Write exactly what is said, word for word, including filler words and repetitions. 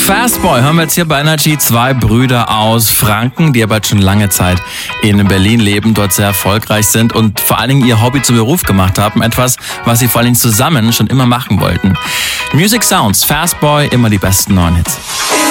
Fastboy hören wir jetzt hier bei Energy. Zwei Brüder aus Franken, die aber schon lange Zeit in Berlin leben, dort sehr erfolgreich sind und vor allen Dingen ihr Hobby zum Beruf gemacht haben. Etwas, was sie vor allen Dingen zusammen schon immer machen wollten. Music Sounds, Fastboy, immer die besten neuen Hits.